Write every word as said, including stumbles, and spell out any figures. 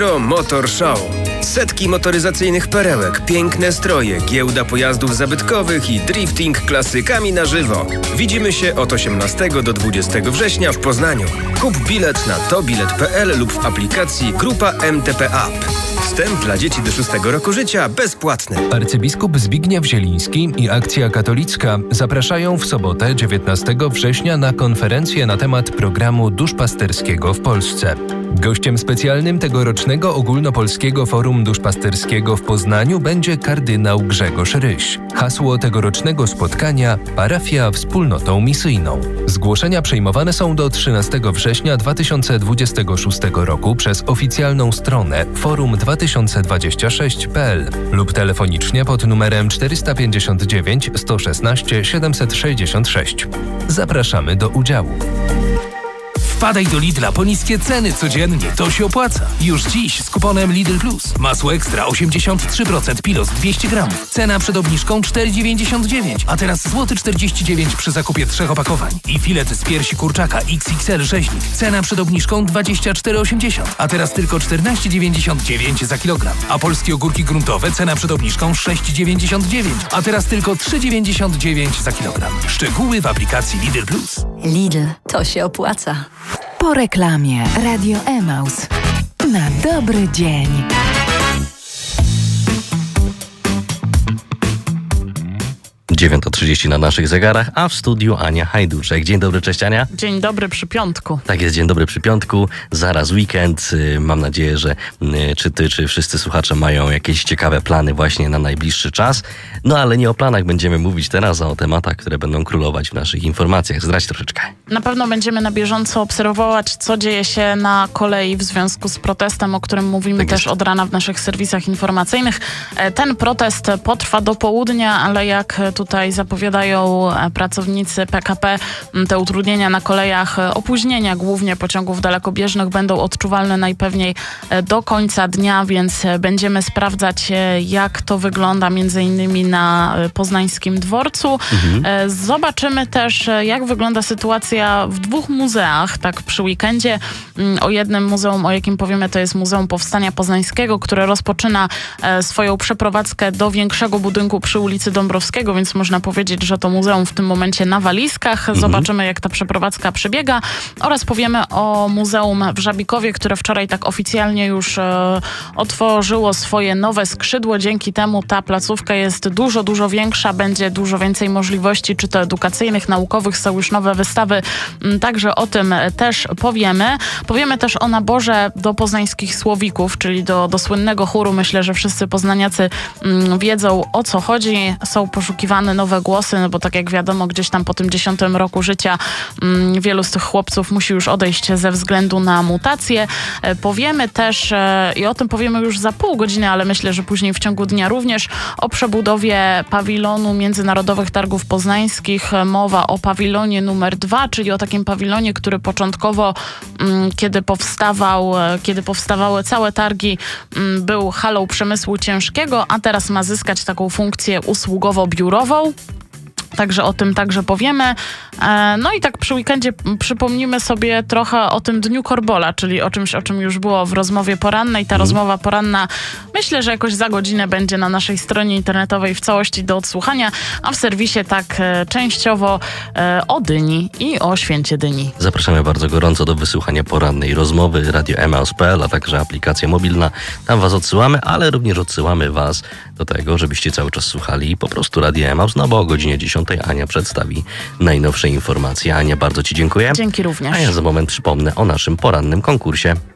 Motor Show. Setki motoryzacyjnych perełek, piękne stroje, giełda pojazdów zabytkowych i drifting klasykami na żywo. Widzimy się od osiemnastego do dwudziestego września w Poznaniu. Kup bilet na tobilet kropka p l lub w aplikacji Grupa M T P App. Wstęp dla dzieci do szóstego roku życia bezpłatny. Arcybiskup Zbigniew Zieliński i Akcja Katolicka zapraszają w sobotę dziewiętnastego września na konferencję na temat programu duszpasterskiego w Polsce. Gościem specjalnym tegorocznego Ogólnopolskiego Forum Duszpasterskiego w Poznaniu będzie kardynał Grzegorz Ryś. Hasło tegorocznego spotkania: parafia wspólnotą misyjną. Zgłoszenia przyjmowane są do trzynastego września dwa tysiące dwudziestego szóstego roku przez oficjalną stronę forum dwa tysiące dwadzieścia sześć kropka p l lub telefonicznie pod numerem czterysta pięćdziesiąt dziewięć sto szesnaście siedemset sześćdziesiąt sześć. Zapraszamy do udziału. Wpadaj do Lidla po niskie ceny codziennie. To się opłaca. Już dziś z kuponem Lidl Plus. Masło ekstra osiemdziesiąt trzy procent Pilos dwieście gramów. Cena przed obniżką cztery dziewięćdziesiąt dziewięć, a teraz złoty czterdzieści dziewięć przy zakupie trzech opakowań. I filet z piersi kurczaka X X L rzeźnik. Cena przed obniżką dwadzieścia cztery osiemdziesiąt, a teraz tylko czternaście dziewięćdziesiąt dziewięć za kilogram. A polskie ogórki gruntowe cena przed obniżką sześć dziewięćdziesiąt dziewięć, a teraz tylko trzy dziewięćdziesiąt dziewięć za kilogram. Szczegóły w aplikacji Lidl Plus. Lidl, to się opłaca. Po reklamie. Radio Emaus. Na dobry dzień. dziewiąta trzydzieści na naszych zegarach, a w studiu Ania Hajduczek. Dzień dobry, cześć Ania. Dzień dobry przy piątku. Tak jest, dzień dobry przy piątku. Zaraz weekend. Mam nadzieję, że czy ty, czy wszyscy słuchacze mają jakieś ciekawe plany właśnie na najbliższy czas. No ale nie o planach będziemy mówić teraz, a o tematach, które będą królować w naszych informacjach. Zdradź troszeczkę. Na pewno będziemy na bieżąco obserwować, co dzieje się na kolei w związku z protestem, o którym mówimy tak też od rana w naszych serwisach informacyjnych. Ten protest potrwa do południa, ale jak tutaj zapowiadają pracownicy P K P, te utrudnienia na kolejach, opóźnienia głównie pociągów dalekobieżnych będą odczuwalne najpewniej do końca dnia, więc będziemy sprawdzać, jak to wygląda między innymi na poznańskim dworcu. Mhm. Zobaczymy też, jak wygląda sytuacja w dwóch muzeach, tak przy weekendzie. O jednym muzeum, o jakim powiemy, to jest Muzeum Powstania Poznańskiego, które rozpoczyna swoją przeprowadzkę do większego budynku przy ulicy Dąbrowskiego, więc można powiedzieć, że to muzeum w tym momencie na walizkach. Zobaczymy, jak ta przeprowadzka przebiega. Oraz powiemy o Muzeum w Żabikowie, które wczoraj tak oficjalnie już e, otworzyło swoje nowe skrzydło. Dzięki temu ta placówka jest dużo, dużo większa. Będzie dużo więcej możliwości, czy to edukacyjnych, naukowych. Są już nowe wystawy. Także o tym też powiemy. Powiemy też o naborze do poznańskich Słowików, czyli do, do słynnego chóru. Myślę, że wszyscy poznaniacy mm, wiedzą, o co chodzi. Są poszukiwane nowe głosy, no bo tak jak wiadomo, gdzieś tam po tym dziesiątym roku życia mm, wielu z tych chłopców musi już odejść ze względu na mutację. E, powiemy też, e, i o tym powiemy już za pół godziny, ale myślę, że później w ciągu dnia również, o przebudowie pawilonu Międzynarodowych Targów Poznańskich. Mowa o pawilonie numer dwa, czyli o takim pawilonie, który początkowo, mm, kiedy powstawał, e, kiedy powstawały całe targi, mm, był halą przemysłu ciężkiego, a teraz ma zyskać taką funkcję usługowo-biurową. Także o tym także powiemy. No i tak przy weekendzie przypomnimy sobie trochę o tym Dniu Korbola, czyli o czymś, o czym już było w rozmowie porannej. Ta mm. rozmowa poranna, myślę, że jakoś za godzinę będzie na naszej stronie internetowej w całości do odsłuchania, a w serwisie tak częściowo o Dyni i o Święcie Dyni. Zapraszamy bardzo gorąco do wysłuchania porannej rozmowy Radio Emaus kropka p l, a także aplikacja mobilna. Tam was odsyłamy, ale również odsyłamy was do tego, żebyście cały czas słuchali po prostu Radio Emaus, no bo o godzinie dziesiątej Ania przedstawi najnowsze informacje. Ania, bardzo ci dziękuję. Dzięki również. A ja za moment przypomnę o naszym porannym konkursie.